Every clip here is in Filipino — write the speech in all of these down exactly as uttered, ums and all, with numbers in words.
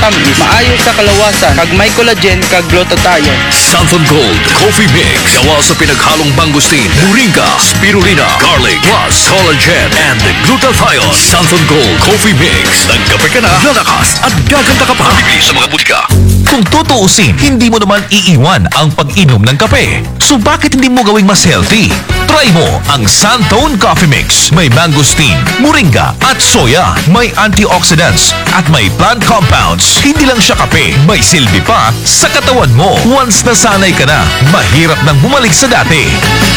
tamis, maayo sa kalawasan, kag may collagen kag glutathione. Santon Gold Coffee Mix. Gawa sa pinaghalong mangustin, moringa, spirulina, garlic, plus collagen and glutathione. Santon Gold Coffee Mix. Nagkape ka na, lalakas at gaganda ka pa. Bibili sa mga butika. Kung tutuusin, hindi mo naman iiwan ang pag-inom ng kape. So bakit hindi mo gawing mas healthy? Try mo ang Santone Coffee Mix. May mangosteen, moringa at soya. May antioxidants at may plant compounds. Hindi lang siya kape, may silbi pa sa katawan mo. Once nasanay ka na, mahirap nang bumalik sa dati.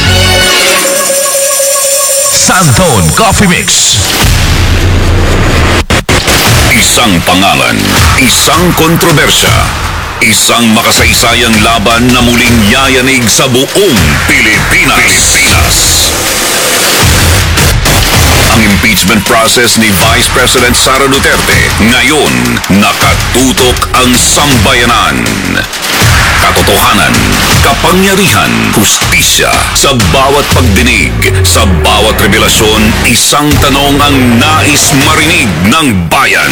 Santone Coffee Mix. Isang pangalan, isang kontrobersya, isang makasaysayang laban na muling yayanig sa buong Pilipinas. Pilipinas. Ang impeachment process ni Vice President Sara Duterte ngayon nakatutok ang sambayanan. Katotohanan, kapangyarihan, hustisya sa bawat pagdinig, sa bawat revelasyon, isang tanong ang nais marinig ng bayan.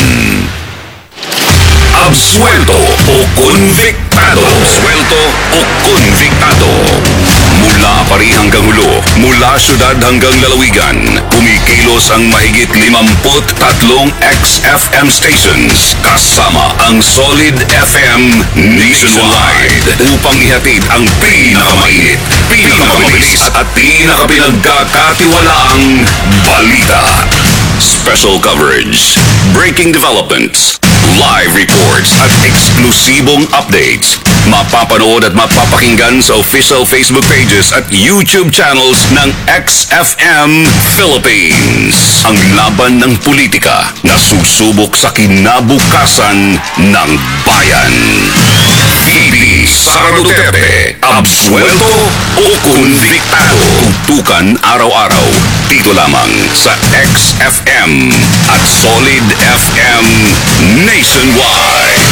Absuelto o konviktado? Absuelto o konviktado? Mula Apari hanggang Hulo, mula syudad hanggang lalawigan, kumikilos ang mahigit limamput tatlong X F M stations kasama ang Solid F M nationwide upang ihatid ang pinakamainit, pinakamabilis at pinakapinagkakatiwalaang balita. Special coverage, breaking developments, live reports at eksklusibong updates. Mapapanood at mapapakinggan sa official Facebook pages at YouTube channels ng X F M Philippines. Ang laban ng politika na susubok sa kinabukasan ng bayan. V P Sara Duterte, absuelto o konviktado? Tutukan araw-araw dito lamang sa X F M at Solid F M nationwide.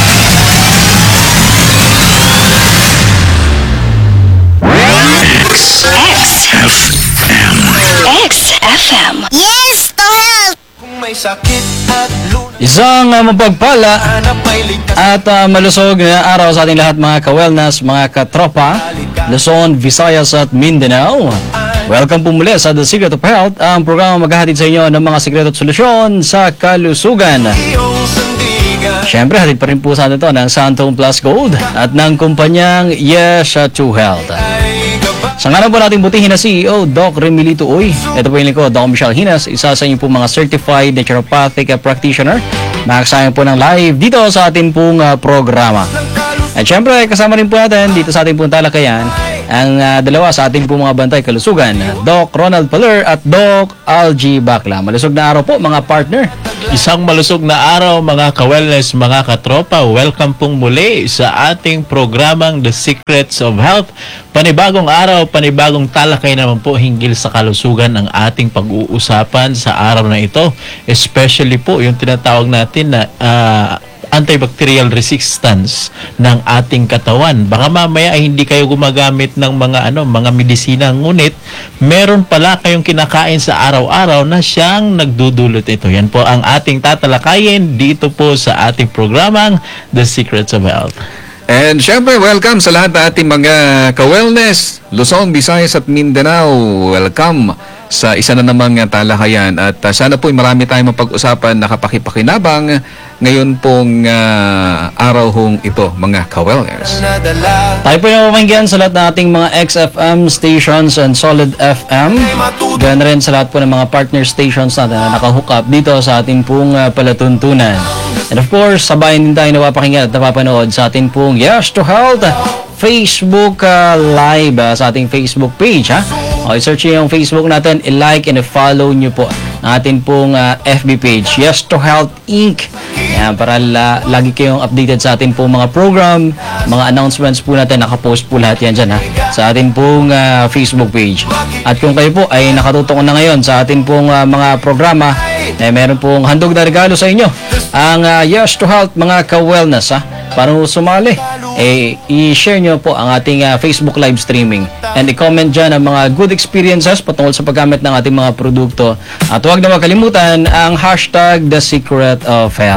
X F M. X F M. Yes, to help! Kung may sakit at lunas, Isang uh, mapagpala at uh, malusog na araw sa ating lahat, mga ka-wellness, mga katropa, Luzon, Visayas at Mindanao. Welcome po muli sa The Secret of Health, ang programa maghahatid sa inyo ng mga sikreto at solusyon sa kalusugan. Siyempre, hatid pa rin po sa atin ito ng Santone Plus Gold at ng kumpanyang Yes to Health. Sa ngalan po natin butihin na C E O, Doc Remilito Uy. Ito po yung lingkod, Doc Michelle Hinas, isa sa inyo po mga certified naturopathic practitioner. Nakakasayang po ng live dito sa ating pong uh, programa. At syempre, kasama rin po natin dito sa ating pong talakayan ang uh, dalawa sa ating pong mga bantay kalusugan, Doc Ronald Paler at Doc Algie Bacla. Malusog na araw po, mga partner. Isang malusog na araw, mga ka-wellness, mga katropa. Welcome pong muli sa ating programang The Secrets of Health. Panibagong araw, panibagong talakay naman po hinggil sa kalusugan ang ating pag-uusapan sa araw na ito. Especially po yung tinatawag natin na uh, antibacterial resistance ng ating katawan. Baka mamaya ay hindi kayo gumagamit ng mga ano, mga medisina, ngunit meron pala kayong kinakain sa araw-araw na siyang nagdudulot ito. Yan po ang ating tatalakayin dito po sa ating programang The Secrets of Health. And syempre, welcome sa lahat ng ating mga ka-wellness, Luzon, Visayas at Mindanao. Welcome sa isa na namang talakayan. At uh, sana po marami tayong mapag-usapan na kapakipakinabang ngayon pong uh, araw hong ito, mga ka-wellness. Tayo po yung pamanggihan sa lahat ng ating mga X F M stations and Solid F M. Ganoon rin sa lahat po ng mga partner stations natin na nakahook up dito sa ating pong uh, palatuntunan. And of course, sabayan din tayo napapakinggan at napapanood sa ating pong Yes to Health Facebook uh, live uh, sa ating Facebook page, ha? O, i-search nyo yung Facebook natin, i-like and i-follow nyo po ang ating pong uh, F B page, Yes to Health Incorporated. Yan, para la, lagi kayong updated sa ating pong mga program, mga announcements po natin, nakapost po lahat yan dyan, ha? Sa ating pong uh, Facebook page. At kung kayo po ay nakatutok na ngayon sa ating pong uh, mga programa, eh, meron pong handog na regalo sa inyo. Ang uh, Yes to Health, mga ka-wellness, ha? Para sumali, eh, i-share nyo po ang ating uh, Facebook live streaming and i-comment dyan ang mga good experiences patungkol sa paggamit ng ating mga produkto. At huwag na makalimutan ang hashtag The Secret of Health.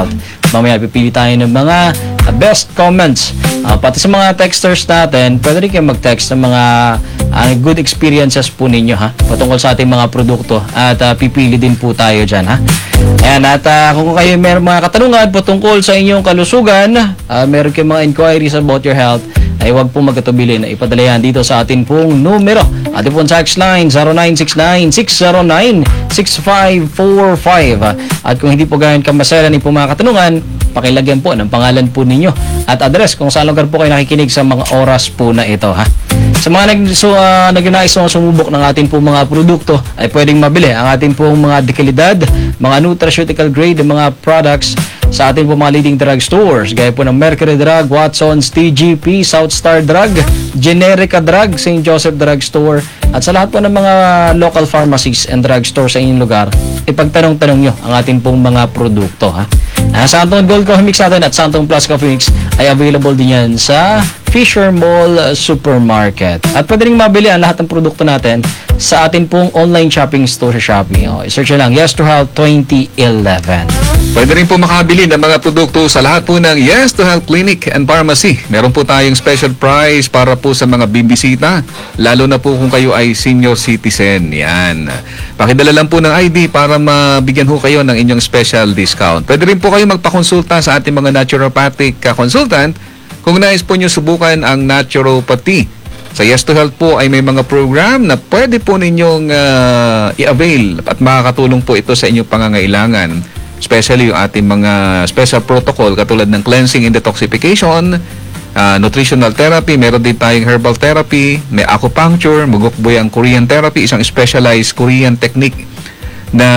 Mamaya pipili tayo ng mga uh, best comments. Uh, pati sa mga texters natin, pwede rin kayo mag-text ng mga uh, good experiences po ninyo, ha, patungkol sa ating mga produkto, at uh, pipili din po tayo dyan, ha. Ayan, at uh, kung kayo meron mga katanungan patungkol sa inyong kalusugan, uh, meron kayong mga inquiries about your health, ay huwag pong magkatubili na ipadala yan dito sa atin pong numero. Ating pong text line zero nine six nine, six zero nine, six five four five. At kung hindi po ganyan kamaselan yung mga katanungan, pakilagyan po ng pangalan po ninyo at address kung saan lugar po kayo nakikinig sa mga oras po na ito, ha. Sa mga nag, so, uh, nagnais na sumubok ng ating pong mga produkto, ay pwedeng mabili ang ating pong mga dekalidad, mga nutraceutical grade, mga products sa ating pong mga leading drug stores, gaya po ng Mercury Drug, Watson's, T G P, Southstar Drug, Generica Drug, Saint Joseph Drug Store, at sa lahat po ng mga local pharmacies and drug stores sa inyong lugar, ipagtanong-tanong nyo ang ating pong mga produkto, ha. Uh, Santon Gold Coffee Mix natin at Santon Plus Coffee Mix ay available din yan sa Fisher Mall Supermarket. At pwede rin mabili ang lahat ng produkto natin sa atin pong online shopping store sa Shopee. O, i-search lang Yes to Health twenty eleven. Pwede rin po makabili ng mga produkto sa lahat po ng Yes to Health Clinic and Pharmacy. Meron po tayong special price para po sa mga bibisita, lalo na po kung kayo ay senior citizen. Yan. Pakidala lang po ng I D para mabigyan ho kayo ng inyong special discount. Pwede rin po kayo magpakonsulta sa ating mga naturopathic uh, consultant kung nais po nyo subukan ang naturopathy. Sa Yes to Health po ay may mga program na pwede po ninyong uh, i-avail at makakatulong po ito sa inyong pangangailangan. Especially yung ating mga special protocol katulad ng cleansing and detoxification, uh, nutritional therapy, meron din tayong herbal therapy, may acupuncture, mugukboy ang Korean therapy, isang specialized Korean technique na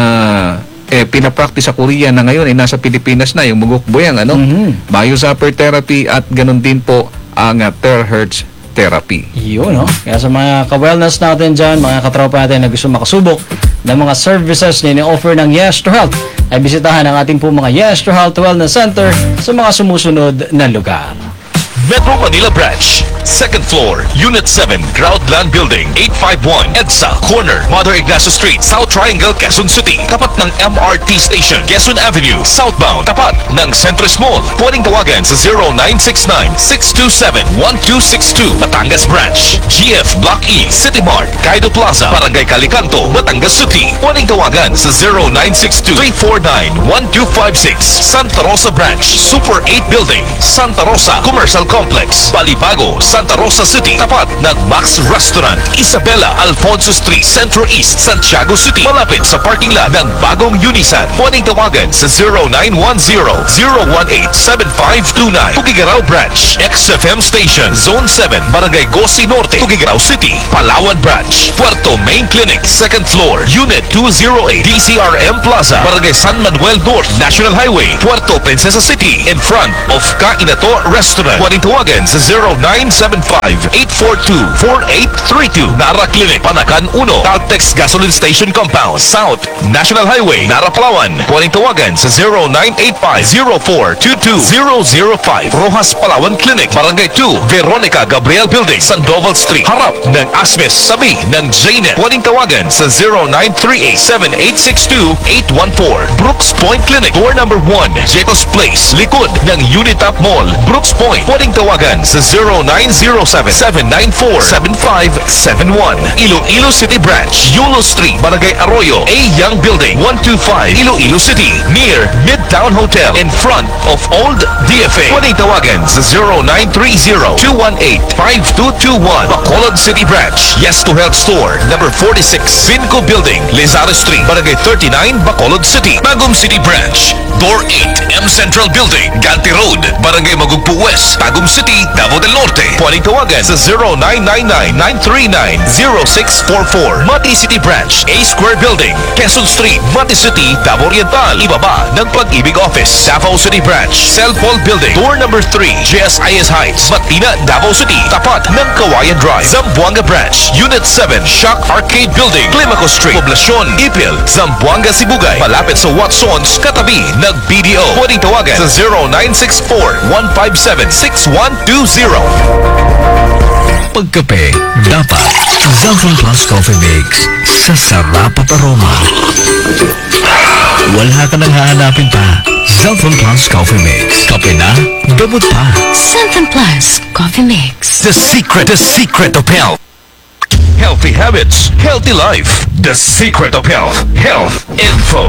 eh, pinapractice sa Korea na ngayon ay eh, nasa Pilipinas na yung mugukboy ang ano, mm-hmm. Bio-Zapper therapy at ganun din po ang uh, terahertz therapy. Yun, no? Kaya sa mga ka-wellness natin dyan, mga katropa natin na gusto makasubok ng mga services na ini-offer ng Yes to Health, ay bisitahan ang ating po mga Yes to Health Wellness Center sa mga sumusunod na lugar. Metro Manila Branch, second floor, Unit seven, Groundland Building, eight five one, EDSA, corner, Mother Ignacio Street, South Triangle, Quezon City, tapat ng M R T Station, Quezon Avenue, southbound, tapat ng Centris Mall. Pwedeng tawagan sa zero nine six nine, six two seven, one two six two, Batangas Branch, G F Block E, City Mart, Kaido Plaza, Barangay Calicanto, Batangas City. Pwedeng tawagan sa zero nine six two, three four nine, one two five six, Santa Rosa Branch, Super eight Building, Santa Rosa Commercial Complex, Balibago, Santa Rosa City, tapat ng Max Restaurant, Isabela Alfonso Street, Centro East, Santiago City, malapit sa parking lot ng bagong Unisan. Pwedeng tawagan sa zero nine one zero, zero one eight, seven five two nine. Tugigaraw Branch, X F M Station, Zone seven, Barangay Gosi Norte, Tugigaraw City, Palawan Branch, Puerto Main Clinic, second floor, Unit two oh eight, D C R M Plaza, Barangay San Manuel North, National Highway, Puerto Princesa City, in front of Kainato Restaurant. Pwedeng tawagan sa zero nine seven five, eight four two, four eight three two. Nara Clinic, Panakan one, Caltex Gasoline Station Compound, South, National Highway, Nara Palawan. Pwedeng tawagan sa zero nine eight five, zero four two two zero zero five. Rojas Palawan Clinic, Barangay two, Veronica Gabriel Building, Sandoval Street, harap ng Asmis, sabi ng Jaynet. Pwedeng tawagan sa zero nine three eight, seven eight six two, eight one four. Brooks Point Clinic, door number one, Jacobs Place, likod ng Unitap Mall, Brooks Point. Pwedeng tawagan sa zero nine zero seven, seven nine four, seven five seven one. Iloilo City Branch, Yulo Street, Barangay Arroyo, A Young Building, one two five, Iloilo City, near Midtown Hotel, in front of Old D F A. Pwedeng tawagan sa zero nine three zero, two one eight, five two two one. Bacolod City Branch, Yes to Health Store, number forty-six, Vinco Building, Lizardo Street, Barangay thirty-nine, Bacolod City. Tagum City Branch, Door eight, M Central Building, Ganti Road, Barangay Magugpo West, Tagum City, Davao del Norte. Pwedeng tawagan sa zero nine nine nine, nine three nine, zero six four four. Mati City Branch, A Square Building, Quezon Street, Mati City, Davao Oriental, ibaba ng Pag-ibig Office. Davao City Branch, Cell Paul Building, door number three, J S I S Heights, Matina, Davao City, tapat ng Kawayan Drive. Zamboanga Branch, Unit seven, Shock Arcade Building, Climaco Street, Poblacion, Ipil, Zamboanga, Sibugay, malapit sa Watson's, katabi ng B D O. Pwedeng tawagan sa zero nine six four, one five seven, six one two zero. Pagkape, dapat Zamfon Plus Coffee Mix sa sarap at aroma. Wala ka nang hahanapin pa. Southern Plus Coffee Mix. Kape na, gamot pa. Something Plus Coffee Mix. The secret, the secret of health. Healthy habits, healthy life. The secret of health. Health info.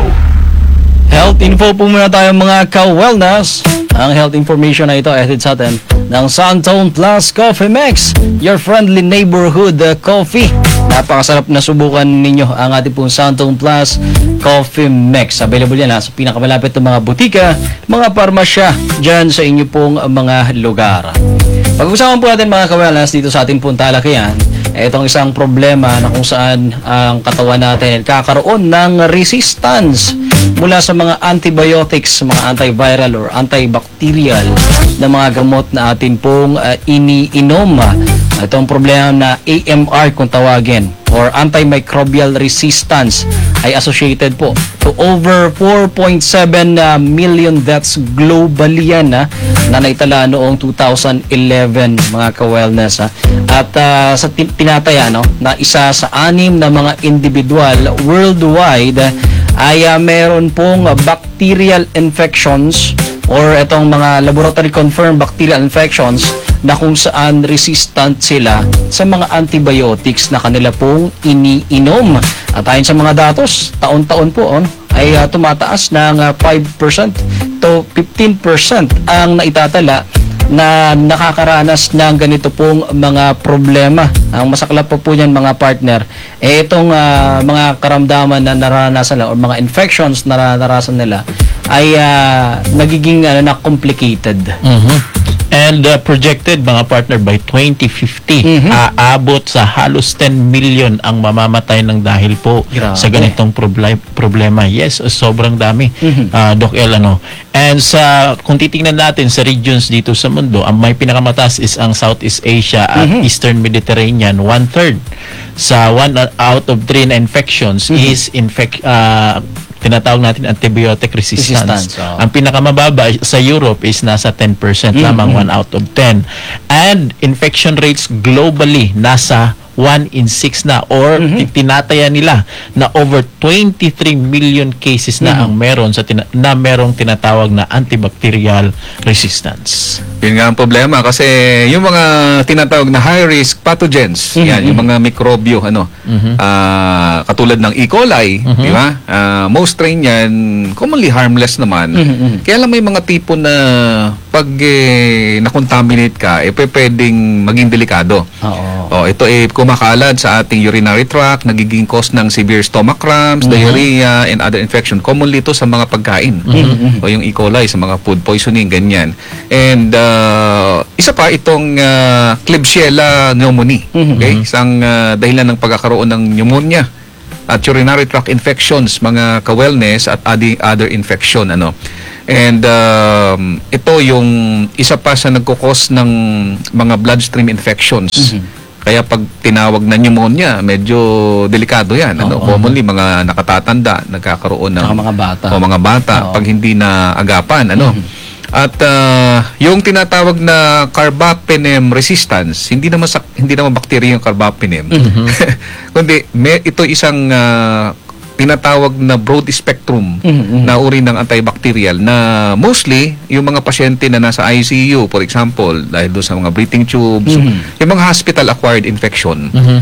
Health info po muna tayo mga ka-wellness. Ang health information na ito ay hatid sa atin ng Suntown Plus Coffee Mix, your friendly neighborhood uh, coffee. Napakasarap na subukan ninyo ang ating pong Suntown Plus Coffee Mix. Available yan ha, sa pinakamalapit ng mga butika, mga parmasya dyan sa inyo pong mga lugar. Pag-usapan po natin mga ka-wellness dito sa ating pong talakayan, itong isang problema na kung saan ang katawan natin kakaroon ng resistance mula sa mga antibiotics, mga antiviral or antibacterial na mga gamot na atin pong uh, iniinom. Itong problema na A M R kung tawagin or antimicrobial resistance ay associated po to over four point seven uh, million deaths globally yan ha, na naitala noong two thousand eleven mga ka-wellness ha. At uh, sa tin- tinataya no, na isa sa anim na mga individual worldwide ay uh, meron pong uh, bacterial infections or itong mga laboratory confirmed bacterial infections na kung saan resistant sila sa mga antibiotics na kanila pong iniinom. At ayon sa mga datos, taon-taon po on, ay uh, tumataas ng uh, five percent to fifteen percent ang naitatala na nakakaranas ng ganito pong mga problema. Ang masaklap po po niyan mga partner, eh itong uh, mga karamdaman na naranasan nila o mga infections na naranasan nila ay uh, nagiging uh, na complicated. Mhm. And uh, projected mga partner by twenty fifty, Mhm. aabot sa halos ten million ang mamamatay ng dahil po Grabe. sa ganitong proble- problema. Yes, sobrang dami. Mhm. uh, Doc El, ano. And sa kung titingnan natin sa regions dito sa mundo, ang may pinakamataas is ang Southeast Asia at Mhm. Eastern Mediterranean. One third sa one out of three na infections Mhm. is infect uh, tinatawag natin antibiotic resistance. Resistance, oo. Ang pinakamababa sa Europe is nasa ten percent Mhm. lamang, one out of ten. And infection rates globally nasa one in six na or Mhm. tinataya nila na over twenty-three million cases na Mhm. ang meron sa tina- na merong tinatawag na antibacterial resistance. Yun nga ang problema kasi yung mga tinatawag na high-risk pathogens, Mhm. yan, yung mga mikrobyo, ano, Mhm. ah, katulad ng E. coli, Mhm. di ba? Ah, most strain yan, commonly harmless naman. Mhm, mhm. Kaya lang may mga tipo na pag eh, nakontaminate ka, eh pwedeng maging delikado. Oo. Oh, ito eh kumakalat sa ating urinary tract, nagiging cause ng severe stomach cramps, Mhm. diarrhea, and other infection. Commonly ito sa mga pagkain. Mhm. O yung E. coli sa mga food poisoning, ganyan. And uh, isa pa itong uh, Klebsiella pneumoniae. Mhm. Okay? Isang uh, dahilan ng pagkakaroon ng pneumonia at urinary tract infections, mga ka-wellness at adi- other infection, ano. And um, ito yung isa pa sa nagkukos ng mga bloodstream infections. Mhm. Kaya pag tinawag na pneumonia, medyo delikado yan. Ano? Oo. Commonly, mga nakatatanda, nagkakaroon ng Ang mga bata. o mga bata Oo. pag hindi na agapan. Ano? Mhm. At ah, yung tinatawag na carbapenem resistance, hindi naman sa, hindi naman bakterya yung carbapenem. Mhm. Kundi may, ito isang ah, tinatawag na broad spectrum Mhm. na uri ng antibacterial na mostly yung mga pasyente na nasa I C U, for example, dahil doon sa mga breathing tubes, Mhm. yung mga hospital-acquired infection, Mhm.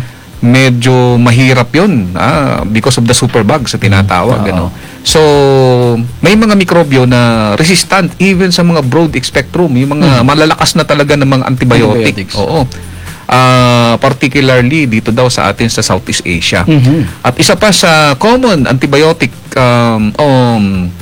medyo mahirap yun ah, because of the superbug sa tinatawag. Mm, ano. oo. So, may mga mikrobyo na resistant even sa mga broad spectrum, yung mga malalakas na talaga ng mga antibiotic. Antibiotics. Oo. Ah, particularly dito daw sa atin sa Southeast Asia. Mhm. At isa pa sa common antibiotic um, um,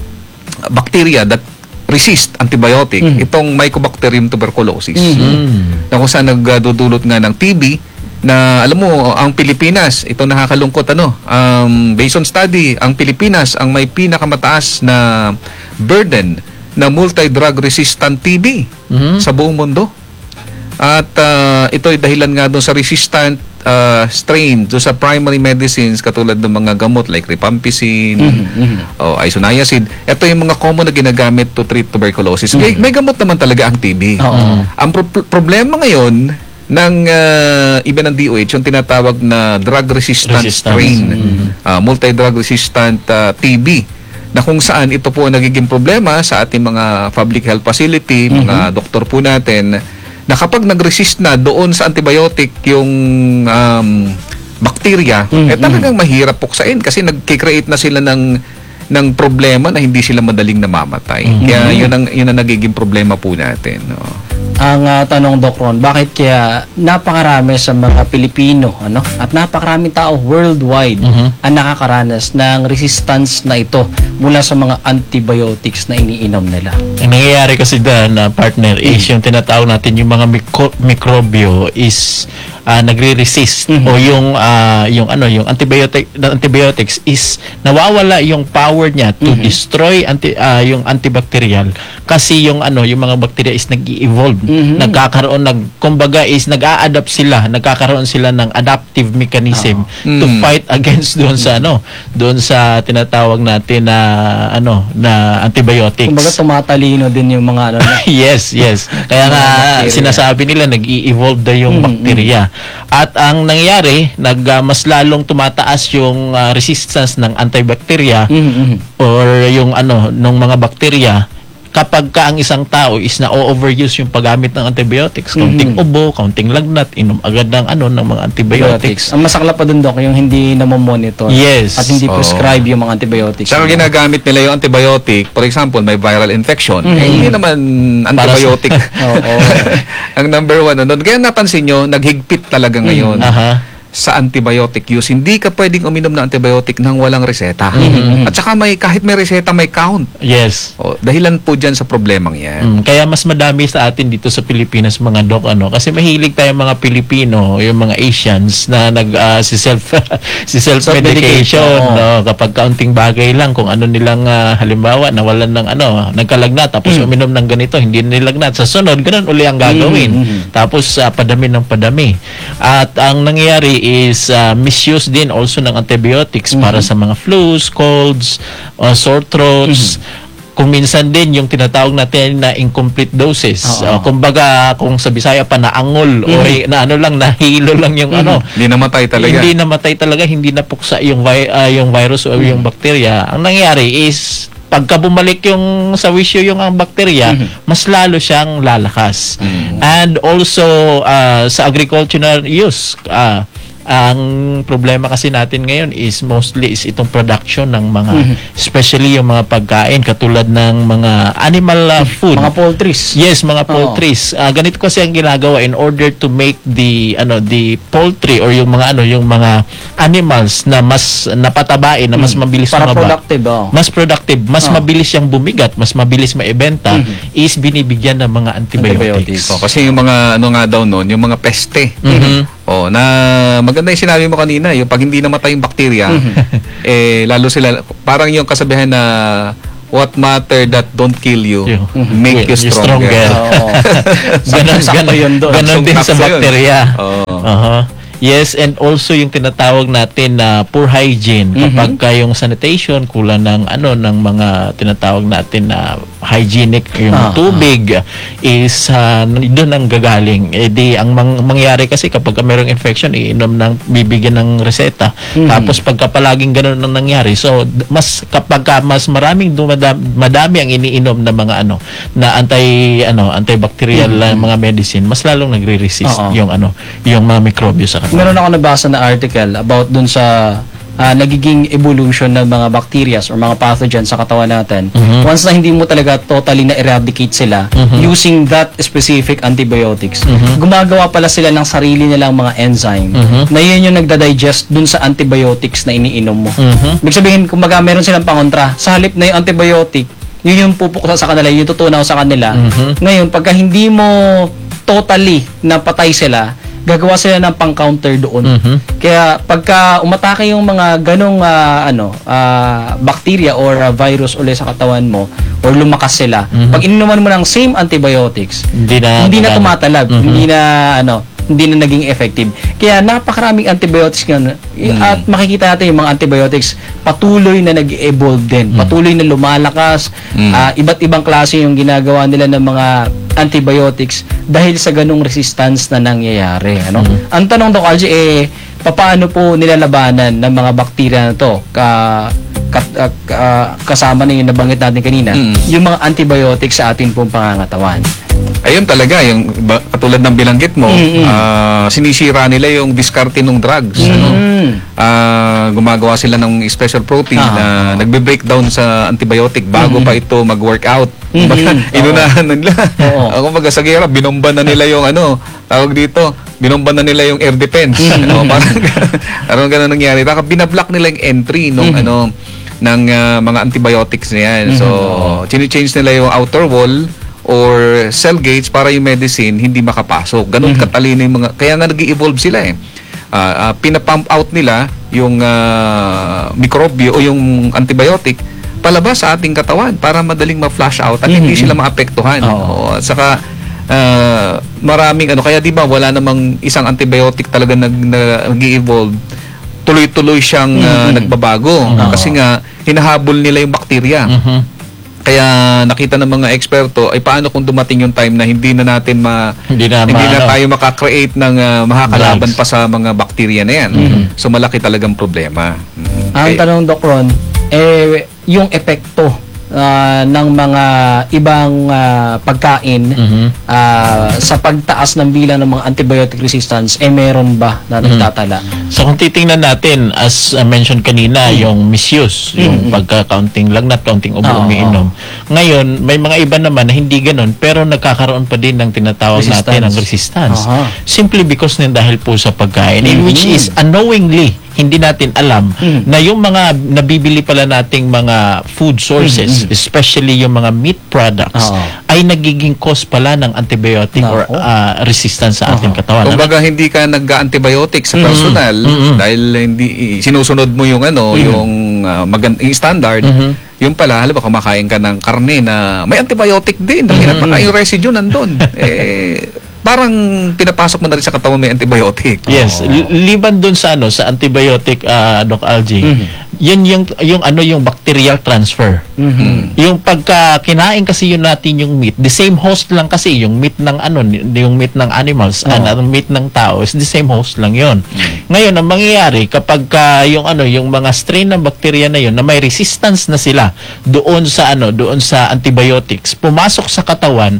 bacteria that resist antibiotic, Mhm. itong Mycobacterium tuberculosis. Mhm. Na kung saan nagdudulot nga ng T B, na alam mo, ang Pilipinas, ito nakakalungkot ano, um, based on study, ang Pilipinas ang may pinakamataas na burden na multi-drug resistant T B Mhm. sa buong mundo. At uh, ito ay dahilan nga doon sa resistant uh, strain doon sa primary medicines katulad ng mga gamot like rifampicin Mhm. o isoniazid. Ito yung mga common na ginagamit to treat tuberculosis. May, may gamot naman talaga ang T B. Oo. Ang pro- problema ngayon ng uh, iba ng D O H, yung tinatawag na drug resistant Resistance. strain, Mhm. uh, multi-drug resistant uh, T B, na kung saan ito po ang nagiging problema sa ating mga public health facility, mga doktor po natin, na kapag nag-resist na doon sa antibiotic yung um, bacteria, eh talagang mahirap puksain kasi nag-create na sila ng ng problema na hindi sila madaling namamatay. Kaya yun ang, yun ang nagiging problema po natin. No? Ang uh, tanong, Doc Ron, bakit kaya napakarami sa mga Pilipino ano, at napakaraming tao worldwide ang nakakaranas ng resistance na ito mula sa mga antibiotics na iniinom nila? Ang nangyayari kasi dyan, na partner, is yung tinatawag natin yung mga mikro- mikrobyo is uh, nagre-resist o yung uh, yung ano yung antibiotic the antibiotics is nawawala yung power niya to destroy anti uh, yung antibacterial kasi yung ano yung mga bacteria is nag-evolve, nagkakaroon nag kumbaga is nag-a-adapt sila, nagkakaroon sila ng adaptive mechanism to fight against doon sa ano doon sa tinatawag natin na ano na antibiotics. Kumbaga tumatalino din yung mga ano na. yes, yes. Kaya nga sinasabi nila nag-i-evolve daw yung bakterya. At ang nangyayari, nag uh, mas lalong tumataas yung uh, resistance ng antibacteria or yung ano ng mga bakterya kapag ka ang isang tao is na overuse yung paggamit ng antibiotics, kaunting ubo, kaunting lagnat, inom agad ng ano ng mga antibiotics. Ang masaklap pa dun, Doc, yung hindi na monitor Yes. at hindi Oo. prescribe yung mga antibiotics. Saka ginagamit nila yung antibiotic, for example, may viral infection, eh, hindi naman antibiotic. Oo. Ang number one, ano, kaya napansin nyo, naghigpit talaga ngayon Aha. sa antibiotic use. Hindi ka pwedeng uminom ng antibiotic nang walang reseta. At saka may, kahit may reseta, may count. Yes. O, dahilan po dyan sa problemang yan. Mm, kaya mas madami sa atin dito sa Pilipinas mga doc ano kasi mahilig tayo mga Pilipino, yung mga Asians na nag uh, si self si self medication Self-medication, no kapag kaunting bagay lang kung ano nilang uh, halimbawa nawalan ng ano nagkalagnat tapos uminom ng ganito hindi nilagnat sa sunod ganun uli ang gagawin tapos uh, padami ng padami at ang nangyayari is uh, misuse din also ng antibiotics para sa mga flus, colds, uh, sore throats. Kung minsan din yung tinatawag natin na incomplete doses. Uh, kumbaga kung sa Bisaya pa naangol o na ano lang nahilo lang yung ano. Hindi namatay talaga. Hindi namatay talaga, hindi napuksa yung vi- uh, yung virus o yung bacteria. Ang nangyari is pagka bumalik yung sa wisyo yung ang bakterya, mas lalo siyang lalakas. And also uh, sa agricultural use, uh, ang problema kasi natin ngayon is mostly is itong production ng mga especially yung mga pagkain katulad ng mga animal uh, food. Mga poultries. Yes, mga poultries. Uh, ganito kasi ang ginagawa in order to make the ano the poultry or yung mga ano yung mga animals na mas napatabain na mas mabilis Para tumaba. productive, oh. Mas productive, mas Oh. mabilis siyang bumigat, mas mabilis maibenta is binibigyan ng mga antibiotics. O, kasi yung mga ano nga daw noon, yung mga peste. O, na maganda yung sinabi mo kanina, yung pag hindi namatay yung bakterya, eh lalo sila parang yung kasabihan na what matter that don't kill you, You- make you you stronger. stronger. Oo. Ganon, Sakto ganon, yun doon. ganon din sa Sakto yun. bakterya. Oo. Aha. Yes, and also yung tinatawag natin na poor hygiene kapag ka yung sanitation kulang ng ano ng mga tinatawag natin na hygienic yung Ah, tubig is uh, doon ang gagaling. Eh di ang mang- mangyari kasi kapag ka merong infection iinom ng bibigyan ng reseta. Tapos pagka palaging ganoon ang nangyari, so d- mas kapag ka mas maraming dumadam, madami ang iniinom na mga ano na anti ano antibacterial uh, mga medicine, mas lalong nagre-resist Oo. yung ano yung mga mikrobyo sa katawan. Meron ako nabasa na article about dun sa ah, nagiging evolution ng mga bacteria or mga pathogens sa katawan natin. Once na hindi mo talaga totally na eradicate sila using that specific antibiotics, gumagawa pala sila ng sarili nilang mga enzyme na yun yung nagda-digest dun sa antibiotics na iniinom mo. Ibig sabihin, kumbaga meron silang pangontra. Sa halip na yung antibiotic, yun yung pupuksa sa kanila, yung tutunaw sa kanila. Ngayon, pagka hindi mo totally napatay sila, gagawa sila ng pang-counter doon. Kaya pagka umatake yung mga ganong ah, ano, ah, bacteria or ah, virus ulit sa katawan mo or lumakas sila, pag ininuman mo ng same antibiotics, Hindi na hindi na gumana. tumatalab, hindi na ano, hindi na naging effective. Kaya napakaraming antibiotics ngayon. At makikita natin yung mga antibiotics patuloy na nag-evolve din. Patuloy na lumalakas. Ah, iba't ibang klase yung ginagawa nila ng mga antibiotics dahil sa ganung resistance na nangyayari. Ano? Ang tanong, Doc Algie, eh, paano po nilalabanan ng mga bakterya na to? Ka, kat- ah, ah, kasama na yung nabanggit natin kanina, Mm. yung mga antibiotics sa atin pong pangangatawan. Ayun talaga, yung ba- katulad ng bilanggit mo, Mm-mm. ah, sinisira nila yung diskarte ng drugs. Ano? Mm. Ah, gumagawa sila ng special protein Ah. na nagbe-breakdown sa antibiotic bago pa ito mag-work out. Mm-mm. Kumbaga, Oo. inunahan na nila. Oo. Ako kumbaga sa gera, binomba na nila yung ano, tawag dito, binomba na nila yung air defense. Ano, parang parang ganun nangyari. Baka binablock nila yung entry nung ano ng ah, mga antibiotics na yan. So, chini-change nila yung outer wall or cell gates para yung medicine hindi makapasok. Ganun katalino yung mga, kaya nga nag-evolve sila eh. Ah, ah, pinapump out nila yung ah, mikrobyo o yung antibiotic palabas sa ating katawan para madaling ma-flush out at hindi sila maapektuhan. Oo. Oo, at saka ah, maraming ano, kaya di ba wala namang isang antibiotic talaga nag, nag-evolve, tuloy-tuloy siyang ah, nagbabago kasi nga hinahabol nila yung bakterya. Mhm. Kaya nakita ng mga eksperto ay paano kung dumating yung time na hindi na natin ma Hindi na hindi na maano. tayo makakreate ng ah, makakalaban Drugs. pa sa mga bakterya na yan. So malaki talagang problema. Mm. Ang Kaya- tanong, Doc Ron, eh, yung epekto ah, ng mga ibang ah, pagkain Mhm. ah, sa pagtaas ng bilang ng mga antibiotic resistance, eh meron ba na nagtatala? So kung titingnan natin, as uh, mentioned kanina, yung misuse, yung pagka-counting lagnat, counting ubo, Oo, umiinom. Ngayon, may mga iba naman na hindi ganun, pero nagkakaroon pa din ng tinatawag natin Resistance. ng resistance. Aha. Simply because din dahil po sa pagkain, in which is unknowingly, hindi natin alam na yung mga nabibili pala nating mga food sources, especially yung mga meat products, Oo. ay nagiging cause pala ng antibiotic or Nako. uh, resistance sa ating katawan. Ano? Kumbaga hindi ka nag-antibiotic sa personal dahil hindi sinusunod mo yung ano, yung uh, magan- yung standard. Yung pala, halimbawa kumakain ka ng karne na may antibiotic din, dahil mm yung residue nandun. eh parang pinapasok mo na rin sa katawan may antibiotic. Yes, li- liban dun sa ano sa antibiotic uh, Doc Algie. Yun yung yung ano yung bacterial transfer. Yung pagka kinain kasi yun natin yung meat, the same host lang kasi yung meat ng ano yung meat ng animals, and ang meat ng tao is the same host lang yun. Ngayon ang mangyayari kapag ka yung ano yung mga strain ng bacteria na yun na may resistance na sila doon sa ano doon sa antibiotics, pumasok sa katawan,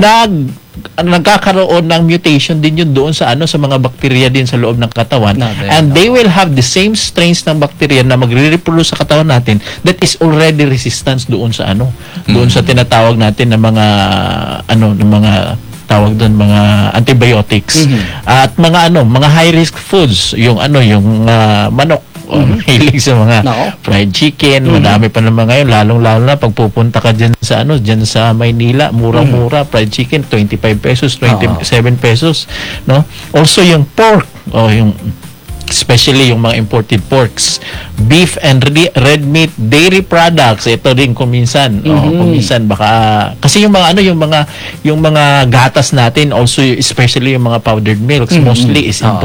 nag nagkakaroon ng mutation din yun doon sa ano sa mga bakterya din sa loob ng katawan, Natin, and they will have the same strains ng bacteria na magre-reproduce sa katawan natin that is already resistance doon sa ano doon sa tinatawag natin na mga ano ng mga tawag doon mga antibiotics at mga ano mga high risk foods yung ano yung ah, manok o mahilig sa mga Nako. fried chicken, madami pa naman ngayon, lalong-lalo na pag pupunta ka dyan sa ano, dyan sa Maynila, murang-mura, fried chicken, twenty-five pesos, twenty-seven pesos, no? Also yung pork, o yung especially yung mga imported porks, beef and re- red meat, dairy products, ito din kuminsan, oh, kuminsan baka kasi yung mga ano yung mga yung mga gatas natin also especially yung mga powdered milks mostly is Oo.